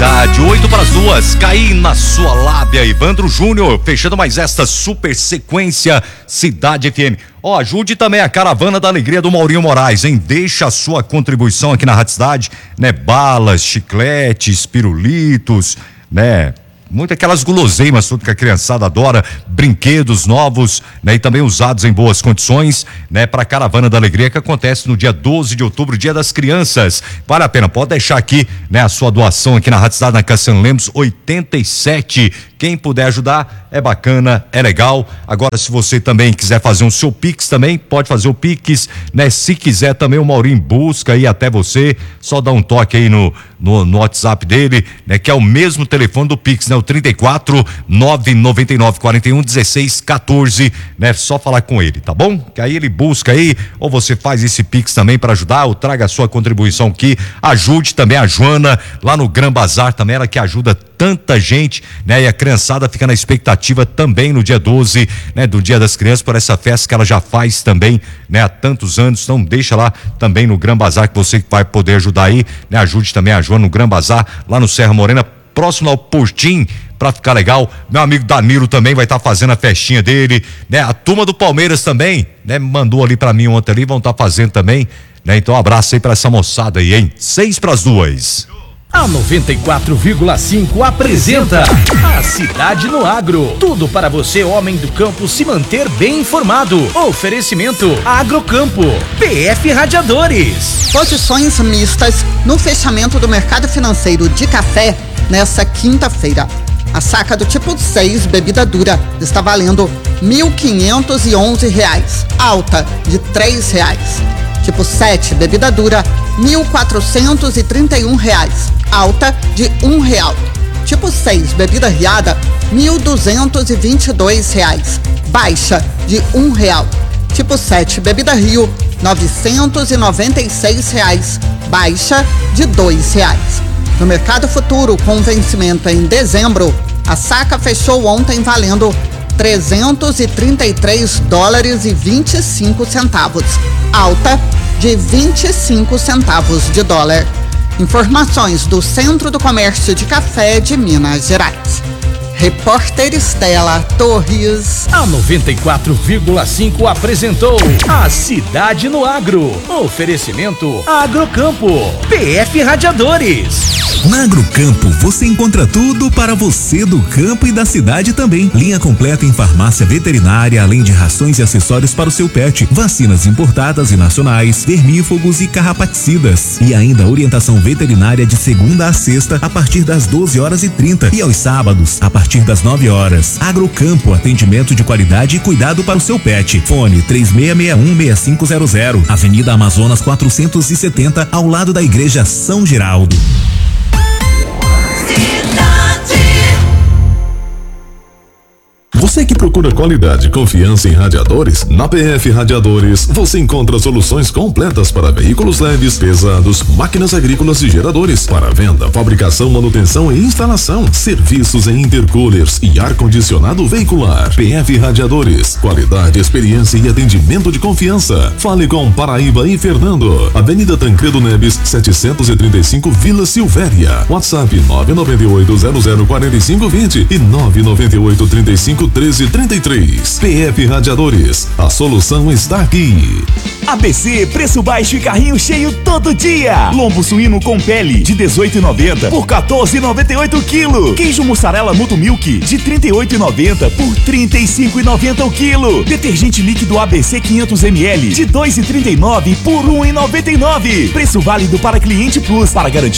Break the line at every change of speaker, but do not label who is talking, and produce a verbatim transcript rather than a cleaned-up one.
cidade. Oito para as duas, caí na sua lábia. Evandro Júnior, fechando mais esta super sequência Cidade F M. Ó, ajude também a Caravana da Alegria do Maurinho Moraes, hein? Deixa a sua contribuição aqui na Rádio Cidade, né? Balas, chicletes, pirulitos, né? Muitas aquelas guloseimas, tudo que a criançada adora, brinquedos novos, né? E também usados em boas condições, né? Para a Caravana da Alegria, que acontece no dia doze de outubro, Dia das Crianças. Vale a pena, pode deixar aqui, né? A sua doação aqui na Rádio Cidade, na Cassiano Lemos, oitenta e sete. Quem puder ajudar, é bacana, é legal. Agora, se você também quiser fazer um seu Pix também, pode fazer o Pix, né? Se quiser também, o Maurinho busca aí até você, só dá um toque aí no, no, no WhatsApp dele, né? Que é o mesmo telefone do Pix, né? O trinta e quatro, nove nove nove, quarenta e um, dezesseis, quatorze, né? Só falar com ele, tá bom? Que aí ele busca aí, ou você faz esse Pix também para ajudar, ou traga a sua contribuição aqui, ajude também a Joana, lá no Gran Bazar também, ela que ajuda tanta gente, né? E a criançada fica na expectativa também no dia doze, né? Do Dia das Crianças, por essa festa que ela já faz também, né? Há tantos anos, então deixa lá também no Gran Bazar que você vai poder ajudar aí, né? Ajude também a Joana no Gran Bazar, lá no Serra Morena, próximo ao Portim, pra ficar legal. Meu amigo Danilo também vai estar tá fazendo a festinha dele, né? A turma do Palmeiras também, né? Mandou ali pra mim ontem ali, vão estar tá fazendo também, né? Então um abraço aí pra essa moçada aí, hein? Seis pras duas.
A noventa e quatro vírgula cinco apresenta a Cidade no Agro. Tudo para você, homem do campo, se manter bem informado. Oferecimento Agrocampo, P F Radiadores.
Posições mistas no fechamento do mercado financeiro de café nessa quinta-feira. A saca do tipo seis, bebida dura, está valendo mil quinhentos e onze reais, alta de três reais. Tipo sete, bebida dura, mil quatrocentos e trinta e um reais, alta de um real. Tipo seis, bebida riada, mil duzentos e vinte e dois reais, baixa de um real. Tipo sete, bebida Rio, novecentos e noventa e seis reais, baixa de dois reais. No mercado futuro, com vencimento em dezembro, a saca fechou ontem valendo trezentos e trinta e três dólares e vinte e cinco centavos, alta de vinte e cinco centavos de dólar. Informações do Centro do Comércio de Café de Minas Gerais. Repórter Estela Torres.
A noventa e quatro vírgula cinco apresentou a Cidade no Agro. Oferecimento Agrocampo, P F Radiadores.
Na Agrocampo você encontra tudo para você do campo e da cidade também. Linha completa em farmácia veterinária, além de rações e acessórios para o seu pet, vacinas importadas e nacionais, vermífugos e carrapaticidas. E ainda orientação veterinária de segunda a sexta a partir das doze horas e trinta e aos sábados a partir das nove horas. Agrocampo, atendimento de qualidade e cuidado para o seu pet. Fone três seis seis um, seis cinco zero zero, Avenida Amazonas quatrocentos e setenta, ao lado da Igreja São Geraldo.
Você que procura qualidade e confiança em radiadores, na P F Radiadores você encontra soluções completas para veículos leves, pesados, máquinas agrícolas e geradores, para venda, fabricação, manutenção e instalação, serviços em intercoolers e ar-condicionado veicular. P F Radiadores, qualidade, experiência e atendimento de confiança. Fale com Paraíba e Fernando, Avenida Tancredo Neves, setecentos e trinta e cinco, Vila Silvéria. WhatsApp nove nove oito zero zero quatro cinco dois zero e nove nove oito trinta e cinco treze trinta e três. P F Radiadores, a solução está aqui.
A B C, preço baixo e carrinho cheio todo dia. Lombo suíno com pele de dezoito e noventa por quatorze e noventa e oito quilo. Queijo mussarela Muto Milk de trinta e oito e noventa por trinta e cinco e noventa o quilo. Detergente líquido A B C quinhentos mililitros de dois e trinta e nove por um e noventa e nove. Preço válido para cliente Plus, para garantir